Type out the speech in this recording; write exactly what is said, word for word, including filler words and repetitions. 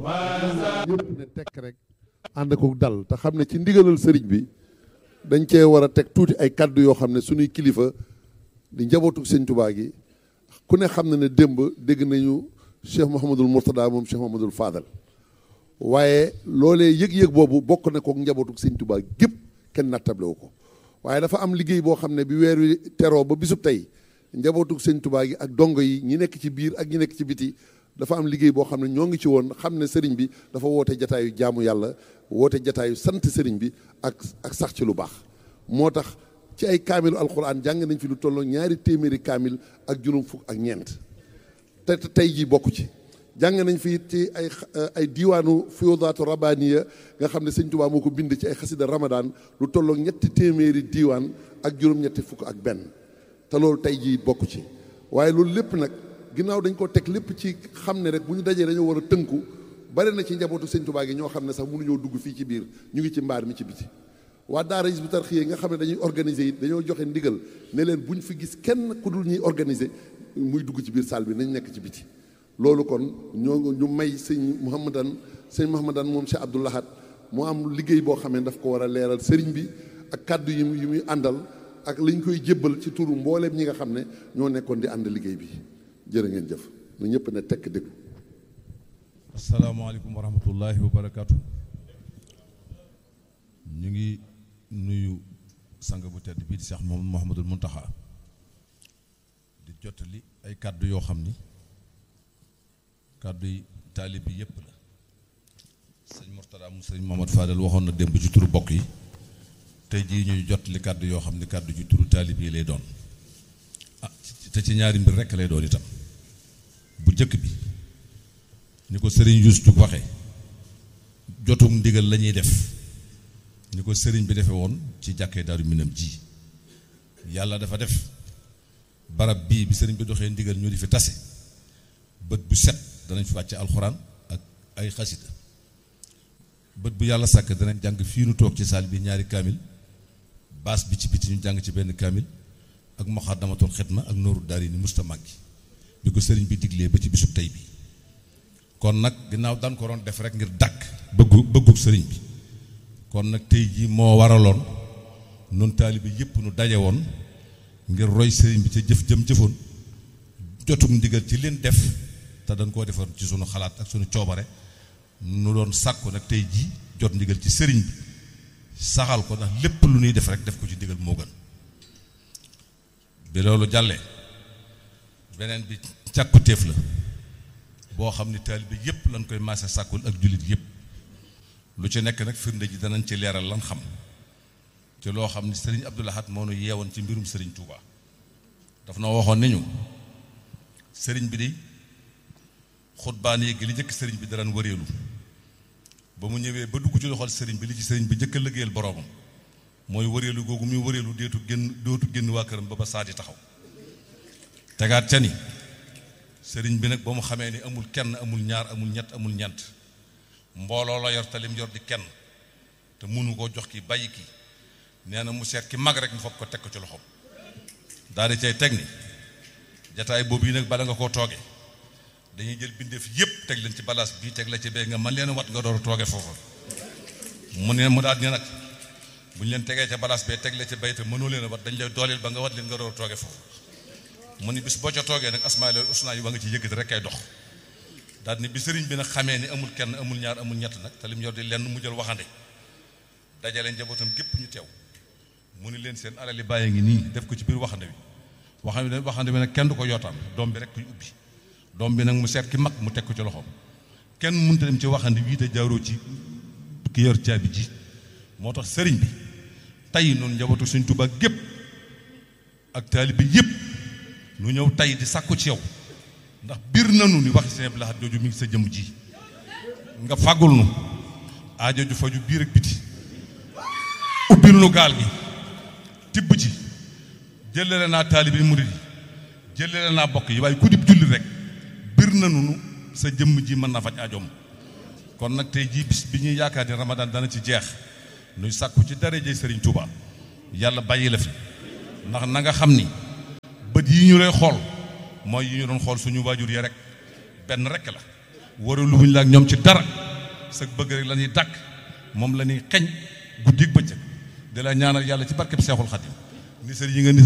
ñëpp ne tekk rek ànd ko dal te xam ne ci ndigalal sëriñ bi dañ cee war a teg tuuti ay kaddu yoo xam ne suñuy kilifa di njabootu sëñ Tuubaa gi ku ne xam na ne démb dégg nañu Cheikh Mouhamadul Mourtada moom Cheikh Mouhamadul Fadal waaye loolee yëg-yëg boobu bokk na kook njabootu sëñ Tuubaa gépp kenn nattable wu ko waaye dafa am liggéey boo xam ne bi weer wi teroo ba bisub tey njabootu sëñ Tuubaa gi ak dongo yi ñi nekk ci biir ak ñi nekk ci biti dafa am liggéey boo xam ne ñoo ngi ci woon xam ne sëriñ bi dafa woote jataayu jaamu yàlla woote jataayu sant sëriñ bi ak ak sax ci lu baax moo tax ci ay kaamilu alquran jàng nañ fi lu tolloo ñaari téeméeri kaamil ak juróom fukk ak ñeent te tey jii bokk ci jàng nañ fi ci ay ay diiwaanu fiyudaatu rabaniya nga xam ne sëñ Tuubaa moo ko bind ci ay xasida ramadan lu tolloo ñetti téeméeri diiwaan ak juróom-ñetti fukk ak benn te loolu tey jii bokk ci waaye loolu lépp nag ginnaaw dañ ko teg lépp ci xam ne rek bu ñu dajee dañoo war a tënku bari na ci njabootu sëñ Tuubaa gi ñoo xam ne sax mënuñoo dugg fii ci biir ñu ngi ci mbaar mi ci biti waa daara Hizbut Tarqiyyah nga xam ne dañuy organiser it dañoo joxe ndigal ne leen buñ fi gis kenn ku dul ñuy organiser muy dugg ci biir salle bi nañ nekk ci biti loolu kon ñoo ñu may sëñ Mouhamadan sëñ Mouhamadan moom Cheikh Abdou Lahad moo am liggéey boo xam ne daf ko war a leeral sëriñ bi ak kàddu yi yi muy àndal ak liñ koy jébbal ci turu mbooleem ñi nga xam ne ñoo nekkoon di ànd liggéey bi jërë ngeen jëf nu ñëpp ne tekk déglu. asalaamaaleykum wa rahmatullahi wa barakaatu. ñu ngi nuyu sang bu tedd bii di Cheikh moom Mouhamadul Mountakha di jottali ay kàddu yoo xam ni kàddu yi taalib bi yépp la sëñ Mourtada mu sëñ Mamadou Fadel waxoon na démb ci turu bokk yi tey jii ñuy jottali kàddu yoo xam ni kàddu ci turu taalib yi lay doon ah te ci ñaari mbir rekk lay doon itam bu njëkk bi ni ko sëriñ Youssou Diouf waxe jotum ndigal la ñuy def ni ko sëriñ bi defe woon ci jàkkee Daaru Minam ji yàlla dafa def barab bii bi sëriñ bi doxee ndigal ñu di fi tase bët bu set danañ fi wàcce alxuraan ak ay xasida bët bu yàlla sàkk danañ jàng fii nu toog ci saal bi ñaari kaamil baas bi ci biti ñu jàng ci benn kaamil ak Moukhaddamatoul Khidma ak Nooru Daarayni musta màggi bi ko sëriñ bi diglee ba ci bisub tey bi kon nag ginnaaw daan ko doon def rek ngir dàkk bëggu bëggug sëriñ bi kon nag tey jii moo waraloon nun taalibe yépp nu daje woon ngir roy sëriñ bi ca jëf jëm jëfoon jotum ndigal ci leen def te dañ koo defar ci sunu xalaat ak sunu coobare nu doon sàkku nag tey jii jot ndigal ci sëriñ bi saxal ko ndax lépp lu ñuy def rek def ko ci ndigal moo gën bi loolu jàllee beneen bi càkkutéef la boo xam ni taalibe yépp lañ koy maase sàkkul ak jullit yépp lu ci nekk nag firnde ji danañ ci leeral lan xam ci loo xam ni sëriñ Abdou Lahad moo nu yeewoon ci mbirum sëriñ Touba daf na waxoon ni ñu sëriñ bi di xutbaan yi gi li njëkk sëriñ bi daraan wëreelu ba mu ñëwee ba dugg ci loxol sëriñ bi li ci sëriñ bi njëkk a liggéeyal boroomam mooy wëreelu googu muy wëreelu deetu génn dootu génn waa këram ba ba saa di taxaw tegaat ca ni sëriñ bi nag ba mu xamee ni amul kenn amul ñaar amul ñett amul ñeent mbooloo la yor te lim yor di kenn te mënu koo jox ki bàyyi ki nee na mu seet ki mag rek mu foog ko teg ko ci loxoom daal di cay teg ni jataay boobu yi nag bala nga koo tooge dañuy jël bindeef yépp teg leen ci balaas bii teg la ci bee nga man leen wat nga door a tooge foofa mu ne mu daal ne nag bu ñu leen tegee ca balaas bee teg la ci bay te mënoo leen a wat dañ lay dooleel ba nga wat leen nga door a tooge foofu mu ni bis boo ca toogee nag asmaa'il husnaa yi ba nga ci yëkkati rek kay dox daal ni bi sëriñ bi nag xamee ni amul kenn amul ñaar amul ñett nag te lim yor di lenn mu jël waxande dajale njabootam gépp ñu teew mu ni leen seen alali bàyyi ngi nii def ko ci biir waxande bi waxande waxande bi nag kenn du ko yootaan doom bi rek kuy ubbi doom bi nag mu seet ki mag mu teg ko ci loxoom kenn mënut a dem ci waxande bii te jaaroo ci ki yor caabi ji moo tax sëriñ bi tey noonu njabootu Sëriñ Tuubaa gépp ak taalibe bi yépp nu ñëw tey di sàkku ci yow ndax biir nanu ni waxi Sëriñ Abdou Lahad jooju mi ngi sa jëm ji nga fàggul nu aajo ju faju biir ak biti ubbil nu gaal gi tibb ci jëlale naa taalibe murid yi jëlale naa bokk yi waaye ku dib julli rek biir nanu nu sa jëmm ji mën na faj aajoom kon nag tey jii bis bi ñuy yaakaar ni Ramadan dana ci jeex nuy sàkku ci darajey Sëriñ Tuubaa yàlla bàyyi la fi ndax na nga xam ni bët yi ñu lay xool mooy yi ñu doon xool suñu waajur ya rek benn rek la waralu wuñ la ak ñoom ci dara sa bëgg rek la ñuy dàkk moom la ñuy xeñ guddi ak bëccëg di la ñaanal yàlla ci barkeb Seexul Xadim ni sër yi nga